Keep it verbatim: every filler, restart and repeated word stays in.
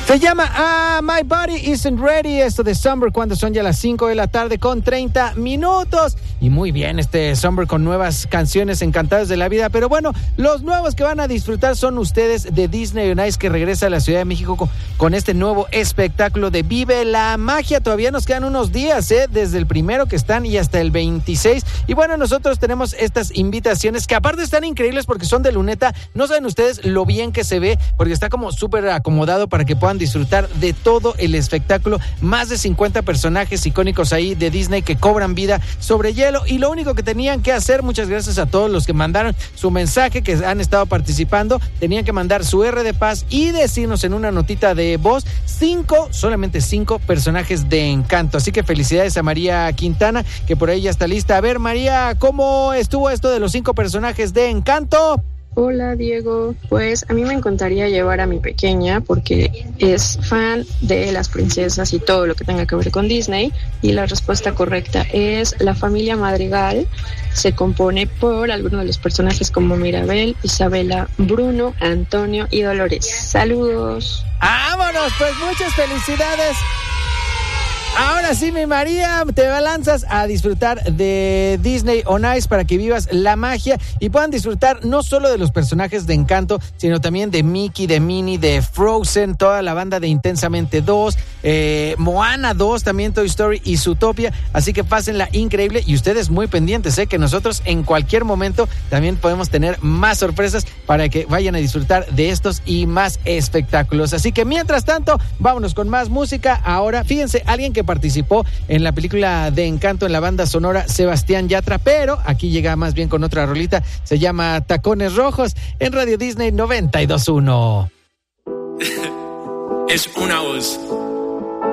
Se llama Ah, My Body Isn't Ready, esto de Summer, cuando son ya las cinco de la tarde con treinta minutos. Y muy bien este Summer con nuevas canciones encantadas de la vida. Pero bueno, los nuevos que van a disfrutar son ustedes de Disney on Ice, que regresa a la Ciudad de México con, con este nuevo espectáculo de Vive la Magia. Todavía nos quedan unos días, ¿eh? Desde el primero que están y hasta el veintiséis. Y bueno, nosotros tenemos estas invitaciones que aparte están increíbles porque son de luneta. No saben ustedes lo bien que se ve, porque está como súper acomodado para que puedan disfrutar de todo el espectáculo. Más de cincuenta personajes icónicos ahí de Disney que cobran vida sobre hielo, y lo único que tenían que hacer, muchas gracias a todos los que mandaron su mensaje, que han estado participando, tenían que mandar su R de paz y decirnos en una notita de voz cinco, solamente cinco personajes de Encanto. Así que felicidades a María Quintana, que por ahí ya está lista. A ver, María, ¿cómo estuvo esto de los cinco personajes de Encanto? Hola, Diego. Pues a mí me encantaría llevar a mi pequeña porque es fan de las princesas y todo lo que tenga que ver con Disney, y la respuesta correcta es la familia Madrigal. Se compone por algunos de los personajes como Mirabel, Isabela, Bruno, Antonio y Dolores. ¡Saludos! ¡Vámonos! Pues muchas felicidades. Ahora sí, mi María, te lanzas a disfrutar de Disney on Ice para que vivas la magia y puedan disfrutar no solo de los personajes de Encanto, sino también de Mickey, de Minnie, de Frozen, toda la banda de Intensamente dos, eh, Moana dos, también Toy Story y Zootopia. Así que pásenla increíble, y ustedes muy pendientes, ¿eh? Que nosotros en cualquier momento también podemos tener más sorpresas para que vayan a disfrutar de estos y más espectáculos. Así que mientras tanto, vámonos con más música. Ahora, fíjense, alguien que participó en la película de Encanto en la banda sonora, Sebastián Yatra, pero aquí llega más bien con otra rolita, se llama Tacones Rojos, en Radio Disney noventa y dos punto uno. Es una voz.